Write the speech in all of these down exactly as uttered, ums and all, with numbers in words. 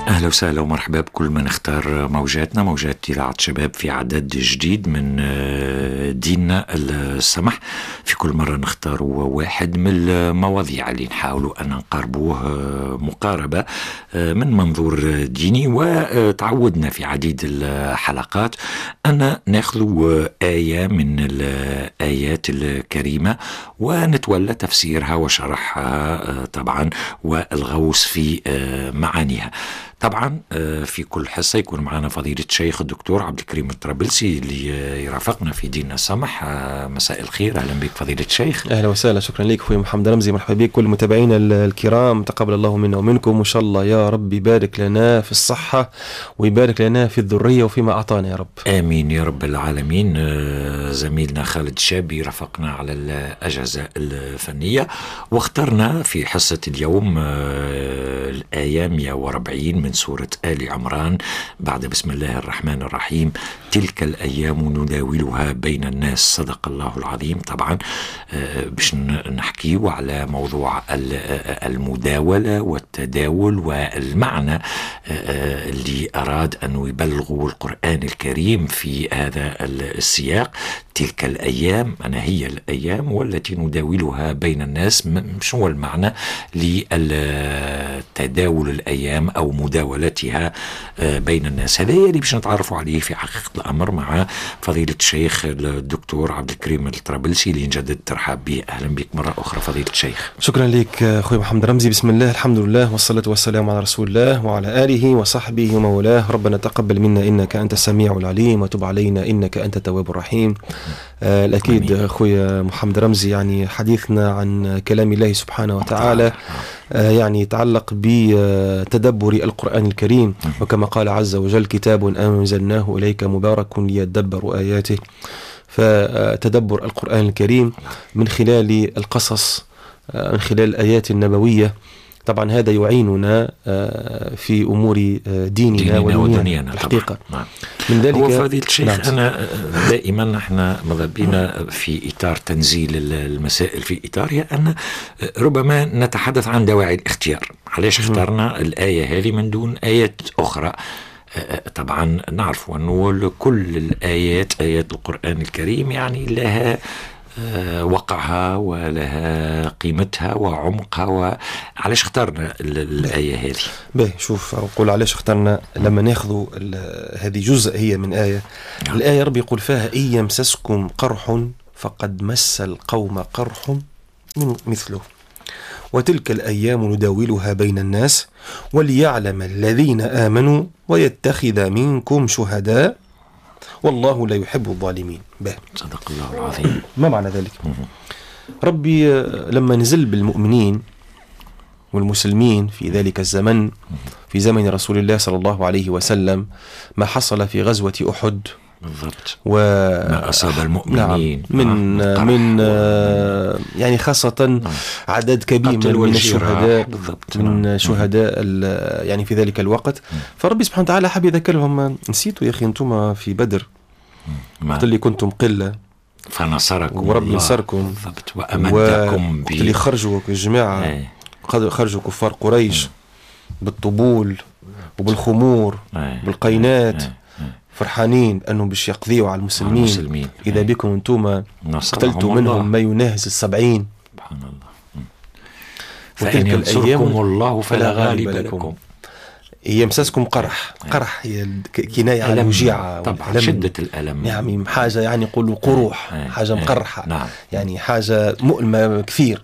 أهلا وسهلا ومرحبا بكل من اختار موجاتنا، موجات إذاعة شباب في عدد جديد من ديننا السمح. في كل مرة نختار واحد من المواضيع اللي نحاولوا أن نقربوه مقاربة من منظور ديني، وتعودنا في عديد الحلقات أن نأخذ آية من الآيات الكريمة ونتولى تفسيرها وشرحها طبعا والغوص في معانيها. طبعا في كل حصة يكون معنا فضيلة الشيخ الدكتور عبد الكريم الطرابلسي اللي يرافقنا في ديننا السمح. مساء الخير، أهلا بك فضيلة الشيخ. أهلا وسهلا، شكرا لك أخوي محمد رمزي، مرحبا بك كل متابعينا الكرام، تقبل الله منا ومنكم، وإن شاء الله يا رب يبارك لنا في الصحة ويبارك لنا في الذرية وفيما أعطانا يا رب. آمين يا رب العالمين. زميلنا خالد الشابي رافقنا على الأجهزة الفنية، واخترنا في حصة اليوم الآية مئة وأربعين من سورة آل عمران بعد بسم الله الرحمن الرحيم. تلك الأيام نداولها بين الناس، صدق الله العظيم. طبعا باش نحكي على موضوع المداولة والتداول والمعنى اللي أراد أن يبلغه القرآن الكريم في هذا السياق. تلك الأيام، أنا هي الأيام والتي نداولها بين الناس، شو هو المعنى للتداول الأيام أو مداولتها بين الناس؟ هذا اللي باش نتعرفوا عليه في حقيقة الأمر مع فضيلة الشيخ الدكتور عبد الكريم الطرابلسي اللي نجدد ترحاب به. أهلا بك مرة أخرى فضيلة الشيخ. شكرا لك أخوي محمد رمزي. بسم الله، الحمد لله، والصلاة والسلام على رسول الله وعلى آله وصحبه ومولاه. ربنا تقبل منا إنك أنت السميع العليم، وتب علينا إنك أنت التواب الرحيم. آه الأكيد أخوي محمد رمزي، يعني حديثنا عن كلام الله سبحانه وتعالى آه يعني يتعلق بتدبر القرآن الكريم، وكما قال عز وجل: كتاب أنزلناه إليك مبارك ليدبروا آياته. فتدبر القرآن الكريم من خلال القصص، من خلال الآيات النبوية، طبعا هذا يعيننا في أمور ديننا ودنيانا الحقيقة. نعم. من ذلك هو فضيلة الشيخ، نعم. أنا دائما احنا مضبينا في إطار تنزيل المسائل في إطارها أن ربما نتحدث عن دواعي الاختيار. علاش اخترنا الآية هذه من دون آيات أخرى؟ طبعا نعرف أنه كل الآيات، آيات القرآن الكريم، يعني لها وقعها ولها قيمتها وعمقها. وعلاش اخترنا الآية هذه؟ باهي، شوف أقول علاش اخترنا. لما ناخذ هذه جزء هي من آية، نعم. الآية ربي يقول فيها: إن يمسسكم قرح فقد مس القوم قرح مثله وتلك الأيام نداولها بين الناس وليعلم الذين آمنوا ويتخذ منكم شهداء والله لا يحب الظالمين. به. صدق الله العظيم. ما معنى ذلك؟ ربي لما نزل بالمؤمنين والمسلمين في ذلك الزمن، في زمن رسول الله صلى الله عليه وسلم، ما حصل في غزوة أحد بالضبط، وما أصاب المؤمنين، نعم، من آه من آه يعني خاصة عدد كبير من الشهداء، من شهداء يعني في ذلك الوقت. فربي سبحانه وتعالى حب يذكرهم: نسيتوا يا أخي أنتم في بدر وقت اللي كنتم قلة فنصركم ورب نصركم وأمدكم وقت اللي خرجوا الجماعة، خرجوا كفار قريش بالطبول وبالخمور بالقينات، فرحانين أنهم باش يقضيوا على المسلمين, المسلمين. إذا بكم أنتم قتلتوا منهم ما يناهز السبعين. سبحان الله. فإن ينصركم الله فلا غالب لكم. يمسسكم قرح، قرح هي كناية على وجيعة طبعا، شدة الألم، يعني حاجة يعني يقولوا قروح، حاجة مقرحة، نعم. يعني حاجة مؤلمة كثير،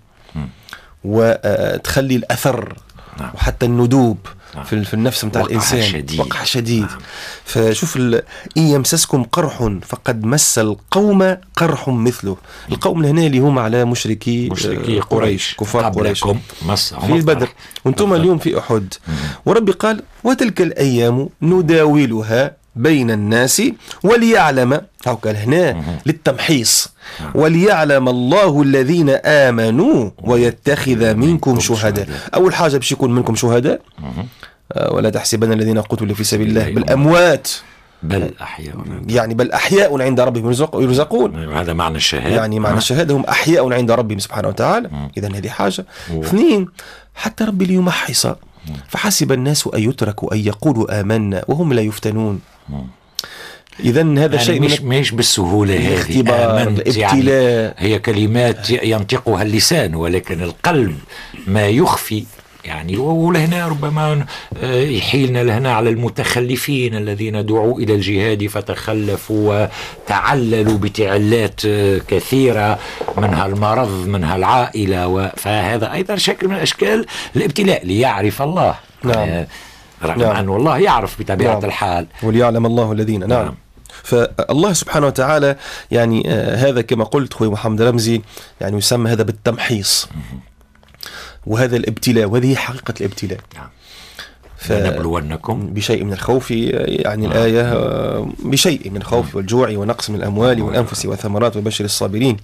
وتخلي الأثر، نعم. وحتى الندوب في في النفس متاع الإنسان، شديد. وقع شديد. نعم. فشوف إن يمسسكم قرح فقد مس القوم قرح مثله. القوم هنا اللي هم على مشركي, مشركي قريش، كفار قريش في بدر، وانتم اليوم في أحد. وربي قال: وتلك الأيام نداولها بين الناس وليعلم، أو كان هنا للتمحيص، وليعلم الله الذين آمنوا ويتخذ منكم شهداء. أول حاجة باش يكون منكم شهداء، ولا تحسبن الذين قتلوا في سبيل الله بالأموات بل أحياء، يعني بل أحياء عند ربهم يرزقون. هذا معنى الشهادة، يعني معنى الشهادة هم أحياء عند ربهم سبحانه وتعالى. إذن هذه حاجة. اثنين، حتى ربي ليمحص فحسب الناس أن يتركوا أن يقولوا آمنا وهم لا يفتنون. إذن هذا يعني شيء مش مش بالسهولة هذه. الاختبار، الابتلاء، يعني هي كلمات ينطقها اللسان ولكن القلب ما يخفي. يعني ولهنا ربما يحيلنا لهنا على المتخلفين الذين دعوا إلى الجهاد فتخلفوا وتعللوا بتعلات كثيرة، منها المرض منها العائلة، فهذا أيضا شكل من أشكال الابتلاء ليعرف الله. نعم. رغم نعم. أن الله يعرف بطبيعة نعم. الحال، وليعلم الله الذين نعم, نعم. فالله سبحانه وتعالى يعني آه هذا كما قلت خوي محمد رمزي يعني يسمى هذا بالتمحيص، وهذا الابتلاء، وهذه حقيقة الابتلاء. نعم. فنبلونكم بشيء من الخوف، يعني نعم. الآية آه بشيء من الخوف والجوع ونقص من الأموال والأنفس والثمرات وبشر الصابرين.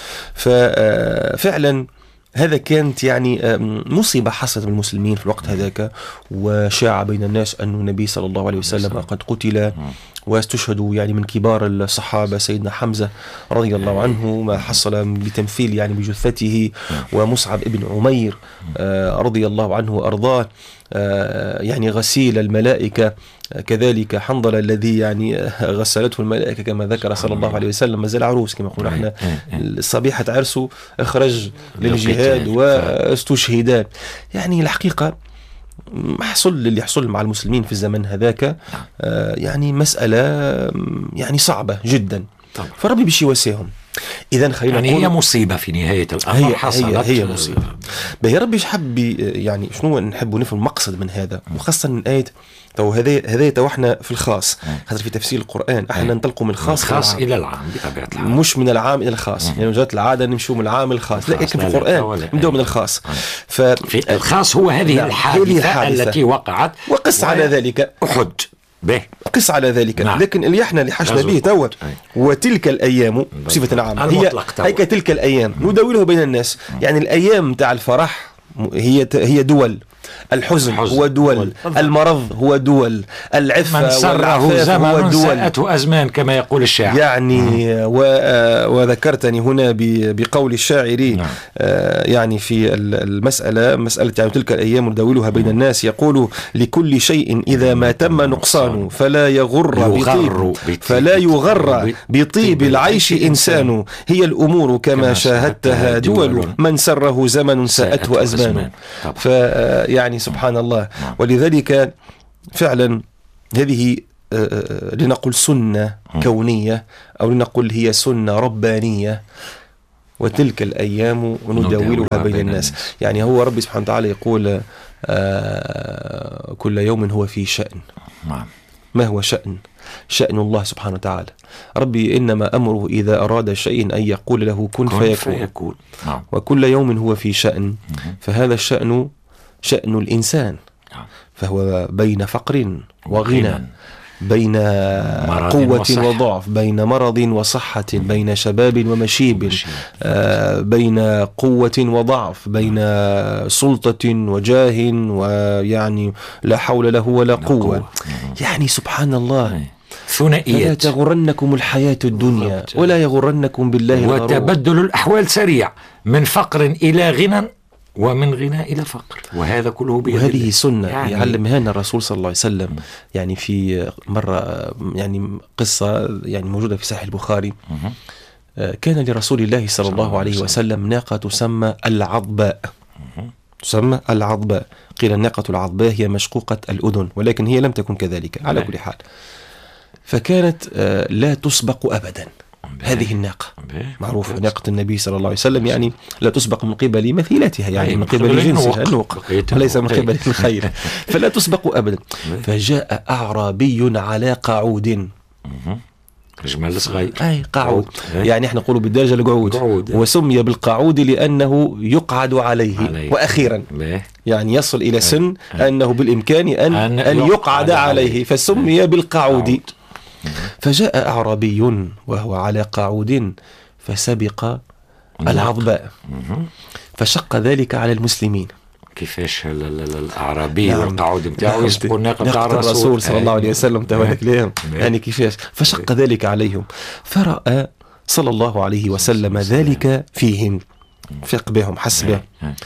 ففعلا هذا كانت يعني مصيبة حصلت بالمسلمين في الوقت هذاك، وشاع بين الناس أن النبي صلى الله عليه وسلم قد قتل، واستشهدوا يعني من كبار الصحابة سيدنا حمزة رضي الله عنه ما حصل بتمثيل يعني بجثته، ومصعب ابن عمير رضي الله عنه وأرضاه يعني غسيل الملائكة، كذلك حنظلة الذي يعني غسلته الملائكة كما ذكر صلى الله عليه وسلم، ما زال عروس كما قلنا احنا صبيحة عرسه اخرج للجهاد واستشهدا. يعني الحقيقة حصل اللي يحصل مع المسلمين في الزمن هذاك يعني مسألة يعني صعبة جدا، فربي بشي وسيهم. إذن خلينا يعني هي مصيبة في نهاية الأمر هي حصلت، هي, هي مصيبة. يا ربي حب يعني شنو نحب نفهم المقصد من هذا، وخاصة من آية تو هذا هذا تو احنا في الخاص، خاطر في تفسير القرآن احنا ننطلقوا من الخاص الخاص إلى العام بطبيعة الحال، مش من العام إلى الخاص. يعني جات العادة نمشوا من العام الخاص، لا لكن في القرآن نبدأ من الخاص. في الخاص هو هذه الحادثة التي وقعت، وقس على ذلك أحد به قس على ذلك. نعم. لكن اللي احنا اللي حشنا به توا وتلك الايام بصفه عامه هي هيك تلك الايام نداولها بين الناس. يعني الايام تاع الفرح هي هي دول، الحزن هو دول، المرض هو دول، العفة والعفاف هو دول، ساءته أزمان كما يقول الشاعر. يعني وذكرتني هنا بقول الشاعر نعم. يعني في المسألة مسألة يعني تلك الأيام نداولها بين الناس، يقول لكل شيء إذا ما تم نقصان فلا يغر بطيب فلا يغر بطيب العيش إنسان، هي الأمور كما شاهدتها دول من سره زمن ساءته أزمان. ف يعني سبحان الله. ولذلك فعلا هذه لنقل سنة كونية أو لنقل هي سنة ربانية، وتلك الأيام نداولها بين الناس. يعني هو ربي سبحانه وتعالى يقول كل يوم هو في شأن. ما هو شأن؟ شأن الله سبحانه وتعالى. ربي إنما أمره إذا أراد شيء أن يقول له كن فيكون. وكل يوم هو في شأن، فهذا الشأن شأن الإنسان، فهو بين فقر وغنى، بين قوة وضعف، بين مرض وصحة، بين شباب ومشيب، آه بين قوة وضعف، بين سلطة وجاه، ويعني لا حول له ولا قوة. يعني سبحان الله. ثنائيات. فلا تغرنكم الحياة الدنيا ولا يغرنكم بالله الغرور. وتبدل الأحوال سريع، من فقر إلى غنى ومن غنى إلى فقر، وهذا كله بيد الله. وهذه سنة يعني يعلمها لنا الرسول صلى الله عليه وسلم. م. يعني في مرة يعني قصة يعني موجودة في صحيح البخاري، كان لرسول الله صلى الله عليه وسلم ناقة تسمى العضباء. تسمى العضباء، قيل الناقة العضباء هي مشقوقة الأذن، ولكن هي لم تكن كذلك على كل حال. فكانت لا تسبق أبدا هذه الناقة، معروفة ناقة النبي صلى الله عليه وسلم، يعني لا تسبق من قبل مثيلتها، يعني من قبل جنسها النوق وليس من قبل الخير، فلا تسبق أبدا. فجاء أعرابي على قعود، جمال صغير، أي قعود، يعني احنا نقول بالدرجة القعود، وسمي بالقعود لأنه يقعد عليه, عليه. وأخيرا يعني يصل إلى سن أنه بالإمكان أن, أن, أن يقعد عليه، فسمي بالقعود. فجاء أعرابي وهو على قعود فسبق العضباء، فشق ذلك على المسلمين. كيفاش الأعرابي نعم. والقعود بتاعه يسبقوا ناقة بتاع الرسول صلى الله عليه وسلم تبارك لهم، يعني كيفاش فشق ذلك عليهم، فرأى صلى الله عليه وسلم ذلك فيهم، فيق بهم حسبه،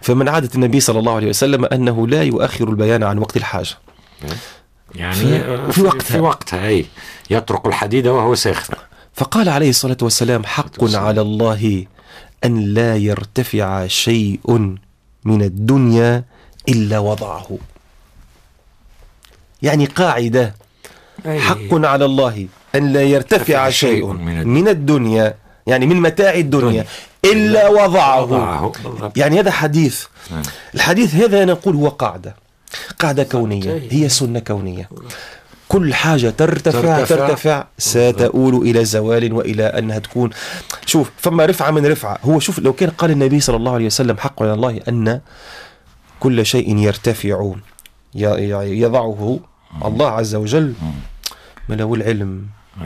فمن عادة النبي صلى الله عليه وسلم أنه لا يؤخر البيان عن وقت الحاجة، يعني في, في وقتها في وقتها أي يطرق الحديد وهو ساخن. فقال عليه الصلاة والسلام: حق على الله أن لا يرتفع شيء من الدنيا إلا وضعه. يعني قاعدة، حق على الله أن لا يرتفع شيء من الدنيا، يعني من متاع الدنيا، إلا وضعه. يعني هذا حديث. الحديث هذا نقول هو قاعدة قاعدة كونية، هي سنة كونية. كل حاجة ترتفع ترتفع, ترتفع ستؤول إلى زوال وإلى أنها تكون. شوف، فما رفعة من رفعة. هو شوف، لو كان قال النبي صلى الله عليه وسلم: حق على الله أن كل شيء يرتفع يضعه الله عز وجل، ما له العلم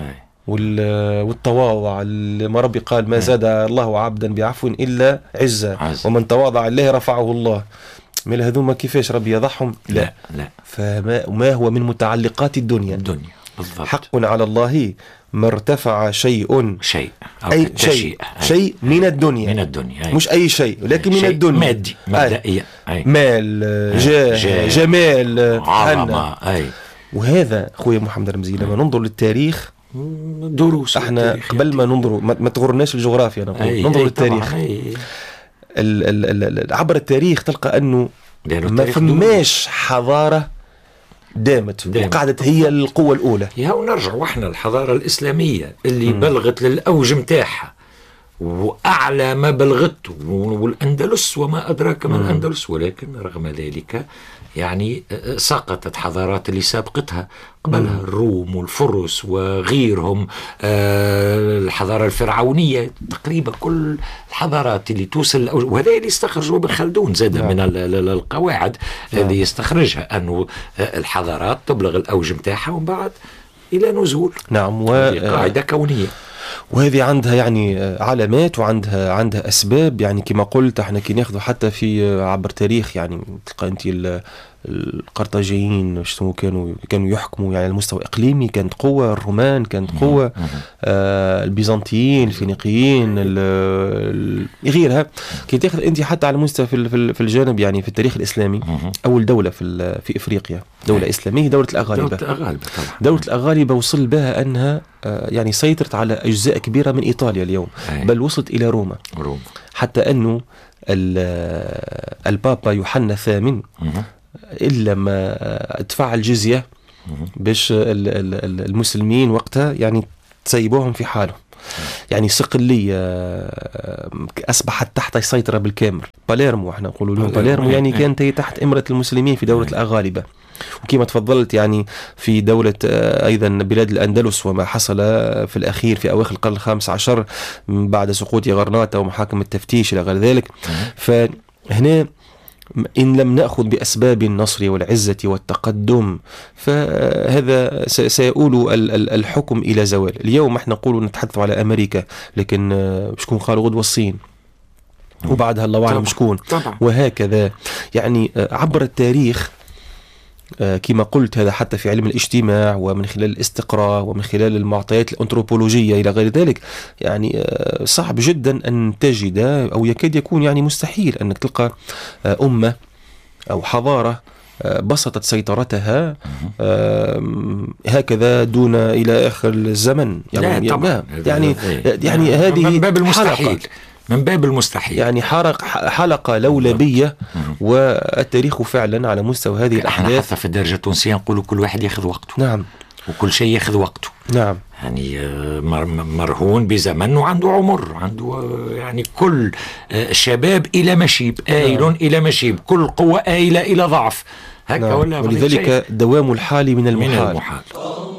والتواضع. ما ربي قال: ما زاد الله عبدا بعفو إلا عزة، ومن تواضع الله رفعه الله. من هذوما كيفاش ربي يضعهم؟ لا, لا, لا. فما ما هو من متعلقات الدنيا الدنيا بالضبط. حق على الله ما ارتفع شيء شيء أو أي شيء شيء من الدنيا من الدنيا، مش أي شيء ولكن من الدنيا، مادي مبدئيا، مال، جاه، جمال، عظمة. أي. وهذا أخوي محمد رمزي لما ننظر للتاريخ دروس احنا قبل ما ننظر ما تغرناش الجغرافيا، نقول ننظر للتاريخ. ال ال ال عبر التاريخ تلقى أنه ما فماش حضارة دامت, دامت وقعدت هي القوة الأولى. يا ونرجع وإحنا الحضارة الإسلامية اللي م. بلغت للأوج متاعها وأعلى ما بلغته، والأندلس وما أدراك ما الأندلس، ولكن رغم ذلك يعني سقطت حضارات اللي سابقتها قبلها، الروم والفرس وغيرهم، آه الحضارة الفرعونية، تقريبا كل الحضارات اللي توصل، وهذا اللي استخرجوا ابن خلدون زاد من القواعد اللي يستخرجها، أنه الحضارات تبلغ الأوج متاعها ومن بعد إلى نزول. نعم، وقاعدة كونية، وهذه عندها يعني علامات وعندها عندها أسباب. يعني كما قلت احنا كي ناخذوا حتى في عبر تاريخ، يعني تلقى انت القرطاجيين شنو كانوا كانوا يحكموا يعني على المستوى الإقليمي، كانت قوة. الرومان كانت قوة، آه البيزنطيين، الفينيقيين، غيرها. كي تاخذ انت حتى على مستوى في في الجانب يعني في التاريخ الإسلامي، أول دولة في في إفريقيا دولة إسلامية دولة الأغالبة. دولة الأغالبة وصل بها أنها يعني سيطرت على أجزاء كبيرة من إيطاليا اليوم، بل وصلت إلى روما. روما. حتى أنه البابا يوحنا الثامن إلا ما ادفع الجزية باش المسلمين وقتها يعني تسيبوهم في حالهم. يعني صقلية أصبحت تحت السيطرة بالكامل. باليرمو احنا نقولوا لهم باليرمو يعني كانت تحت إمرة المسلمين في دولة الأغالبة. وكما تفضلت يعني في دولة أيضا بلاد الأندلس وما حصل في الأخير في أواخر القرن الخامس عشر بعد سقوط غرناطة ومحاكم التفتيش إلى غير ذلك. فهنا إن لم نأخذ بأسباب النصر والعزة والتقدم فهذا سيؤول الحكم إلى زوال. اليوم احنا نقول نتحدث على أمريكا، لكن شكون قالوا غدوة الصين، وبعدها الله أعلم شكون، وهكذا. يعني عبر التاريخ كما قلت هذا حتى في علم الاجتماع ومن خلال الاستقراء ومن خلال المعطيات الأنثروبولوجية إلى غير ذلك، يعني صعب جدا أن تجد أو يكاد يكون يعني مستحيل أنك تلقى أمة أو حضارة بسطت سيطرتها هكذا دون إلى آخر الزمن. يعني طبعا يعني يعني هذه من باب المستحيل، من باب المستحيل، يعني حلقة لولبية. والتاريخ فعلا على مستوى هذه الأحداث حتى في الدرجة التونسية نقولوا كل واحد ياخذ وقته. نعم، وكل شيء ياخذ وقته. نعم، يعني مرهون بزمن وعنده عمر، عنده يعني كل شباب إلى مشيب، آيل نعم. إلى مشيب، كل قوة آيلة إلى ضعف. هكا. نعم. ولا ولذلك دوام الحال من المحال, من المحال.